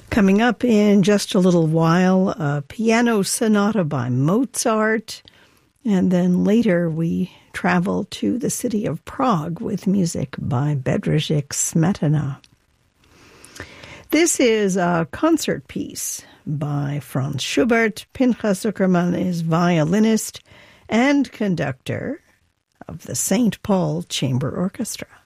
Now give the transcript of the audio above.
Coming up in just a little while, a piano sonata by Mozart, and then later we travel to the city of Prague with music by Bedřich Smetana. This is a concert piece by Franz Schubert. Pinchas Zuckerman is violinist and conductor of the St. Paul Chamber Orchestra.